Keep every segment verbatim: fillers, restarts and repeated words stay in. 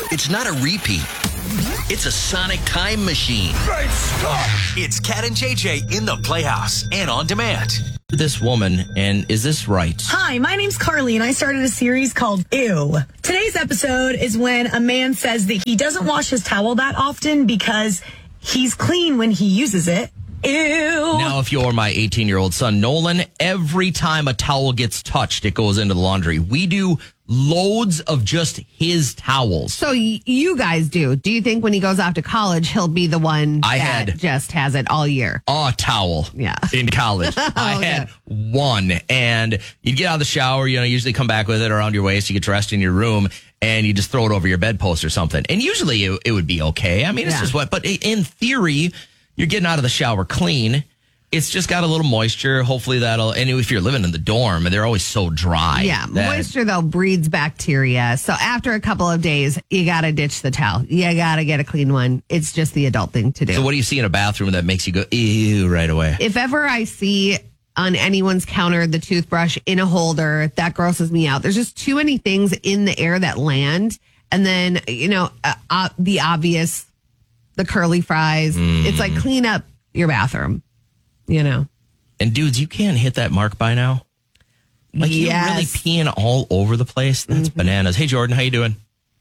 It's not a repeat. It's a sonic time machine. Great Scott! It's Cat and J J in the Playhouse and on demand. This woman, and is this right? Hi, my name's Carly, and I started a series called Ew. Today's episode is when a man says that he doesn't wash his towel that often because he's clean when he uses it. Ew. Now, if you're my eighteen-year-old son, Nolan, every time a towel gets touched, it goes into the laundry. We do loads of just his towels. So y- you guys do. Do you think when he goes off to college, he'll be the one I that had just has it all year? A towel. Yeah. In college. I Okay. had one. And you'd get out of the shower, you know, usually come back with it around your waist. You get dressed in your room and you just throw it over your bedpost or something. And usually it, it would be okay. I mean, it's Yeah. just what, but in theory, you're getting out of the shower clean. It's just got a little moisture. Hopefully that'll, and if you're living in the dorm, they're always so dry. Yeah, that- moisture, though, breeds bacteria. So after a couple of days, you got to ditch the towel. You got to get a clean one. It's just the adult thing to do. So what do you see in a bathroom that makes you go, ew, right away? If ever I see on anyone's counter the toothbrush in a holder, that grosses me out. There's just too many things in the air that land. And then, you know, uh, uh, the obvious, the curly fries. Mm. It's like clean up your bathroom, you know. And dudes, you can't hit that mark by now. Like Yes. you're really peeing all over the place. That's Mm-hmm. bananas. Hey, Jordan, how you doing?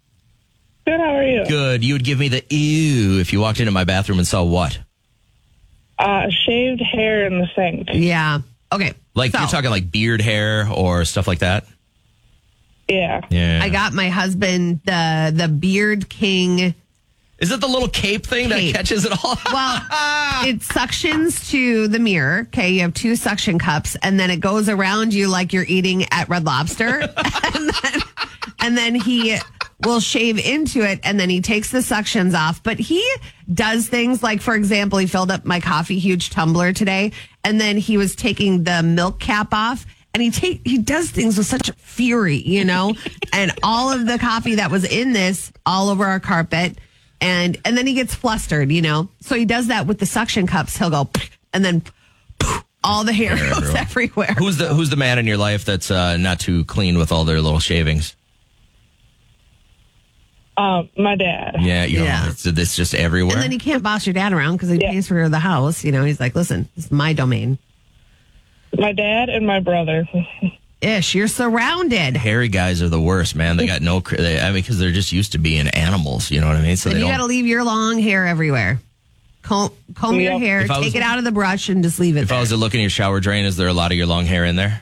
Good, how are you? Good. You would give me the ew if you walked into my bathroom and saw what? Uh, shaved hair in the sink. Yeah. Okay. Like so, you're talking like beard hair or stuff like that? Yeah. Yeah. I got my husband the the Beard King. Is it the little cape thing Cape. that catches it all? Well, it suctions to the mirror. Okay, you have two suction cups, and then it goes around you like you're eating at Red Lobster, and then and then he will shave into it, and then he takes the suctions off. But he does things like, for example, he filled up my coffee huge tumbler today, and then he was taking the milk cap off. And he take he does things with such fury, you know, and all of the coffee that was in this all over our carpet. And and then he gets flustered, you know. So he does that with the suction cups. He'll go, and then all the hair Hair goes everywhere. Who's the Who's the man in your life that's uh, not too clean with all their little shavings? Um, my dad. Yeah, you know, Yeah. it's, it's just everywhere. And then he can't boss your dad around because he Yeah. pays for the house. You know, he's like, listen, this is my domain. My dad and my brother. Ish, you're surrounded. Hairy guys are the worst, man. They got no. cr- They, I mean, because they're just used to being animals. You know what I mean? So And they you don't. got to leave your long hair everywhere. Comb, comb your Yeah. hair, If I take was- it out of the brush, and just leave it If there. I was to look in your shower drain, is there a lot of your long hair in there?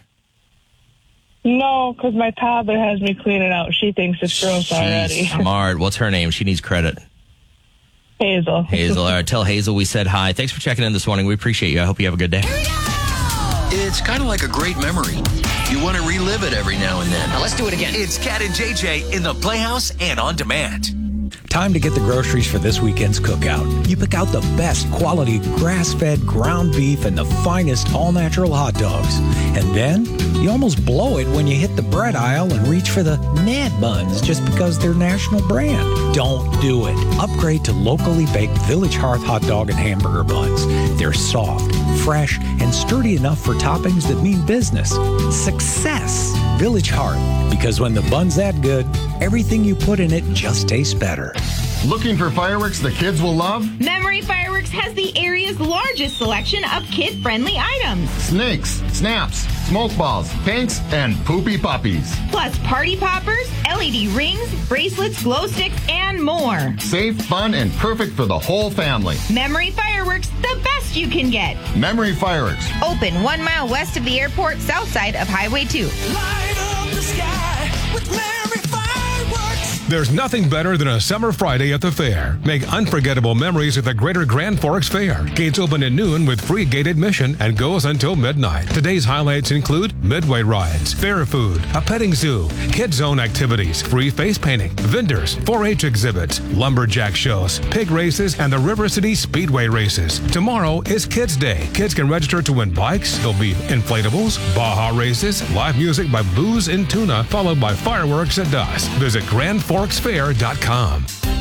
No, because my toddler has me clean it out. She thinks it's gross She's already. smart. What's her name? She needs credit. Hazel. Hazel. All right, tell Hazel we said hi. Thanks for checking in this morning. We appreciate you. I hope you have a good day. It's kind of like a great memory. You want to relive it every now and then. Now let's do it again. It's Cat and J J in the Playhouse and on demand. Time to get the groceries for this weekend's cookout. You pick out the best quality grass-fed ground beef and the finest all-natural hot dogs. And then you almost blow it when you hit the bread aisle and reach for the Mad Buns just because they're national brand. Don't do it. Upgrade to locally baked Village Hearth hot dog and hamburger buns. They're soft, fresh, and sturdy enough for toppings that mean business. Success. Village Hearth. Because when the bun's that good, everything you put in it just tastes better. Looking for fireworks the kids will love? Memory Fireworks has the area's largest selection of kid-friendly items. Snakes, snaps, smoke balls, pinks, and poopy puppies. Plus party poppers, L E D rings, bracelets, glow sticks, and more. Safe, fun, and perfect for the whole family. Memory Fireworks, the best you can get. Memory Fireworks. Open one mile west of the airport, south side of Highway two. Light up the sky with Memory Fireworks. There's nothing better than a summer Friday at the fair. Make unforgettable memories at the Greater Grand Forks Fair. Gates open at noon with free gate admission and goes until midnight. Today's highlights include midway rides, fair food, a petting zoo, kids zone activities, free face painting, vendors, four H exhibits, lumberjack shows, pig races, and the River City Speedway races. Tomorrow is Kids Day. Kids can register to win bikes. There'll be inflatables, Baja races, live music by Booze and Tuna, followed by fireworks at dusk. Visit grand forks fair dot com.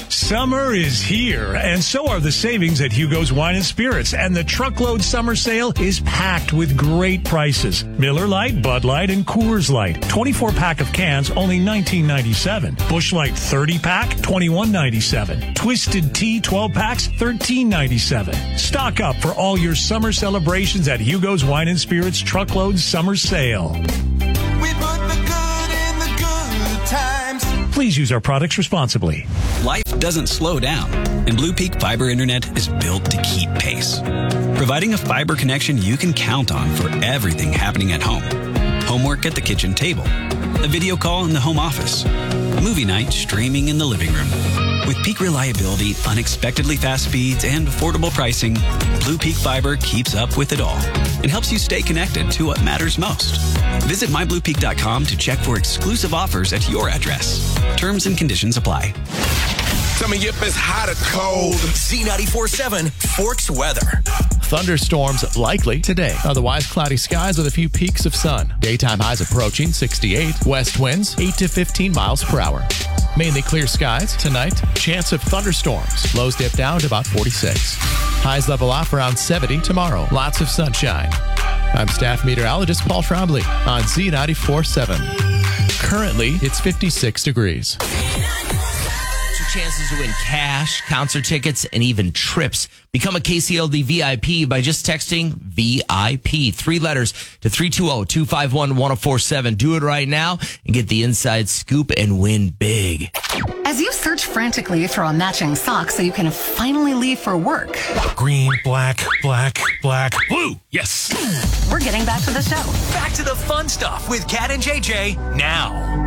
Summer is here, and so are the savings at Hugo's Wine and Spirits. And the truckload summer sale is packed with great prices. Miller Lite, Bud Light, and Coors Light. twenty-four pack of cans, only nineteen ninety-seven. Busch Light thirty pack, twenty-one ninety-seven. Twisted Tea twelve packs, thirteen ninety-seven. Stock up for all your summer celebrations at Hugo's Wine and Spirits truckload summer sale. We put the good in the good times. Please use our products responsibly. Life doesn't slow down, and Blue Peak Fiber Internet is built to keep pace, providing a fiber connection you can count on for everything happening at home. Homework at the kitchen table, a video call in the home office, movie night streaming in the living room. With peak reliability, unexpectedly fast speeds, and affordable pricing, Blue Peak Fiber keeps up with it all and helps you stay connected to what matters most. Visit my blue peak dot com to check for exclusive offers at your address. Terms and conditions apply. Tell me if it's hot or cold. Z ninety-four point seven Forks weather. Thunderstorms likely today. Otherwise, cloudy skies with a few peaks of sun. Daytime highs approaching sixty-eight. West winds eight to fifteen miles per hour. Mainly clear skies tonight. Chance of thunderstorms. Lows dip down to about forty-six. Highs level off around seventy tomorrow. Lots of sunshine. I'm staff meteorologist Paul Trombley on Z ninety-four point seven. Currently, it's fifty-six degrees. Chances to win cash, concert tickets, and even trips. Become a K C L D V I P by just texting V I P, three letters, to three two zero, two five one, one zero four seven. Do it right now and get the inside scoop and win big. As you search frantically for a matching sock so you can finally leave for work. Green, black, black, black, blue. Yes. We're getting back to the show. Back to the fun stuff with Kat and J J now.